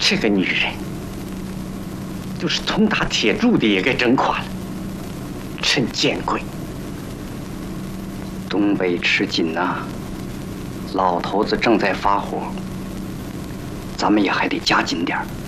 这个女人，就是铜打铁铸的也给整垮了。陈建贵， 东北吃紧呐，老头子正在发火，咱们也还得加紧点儿。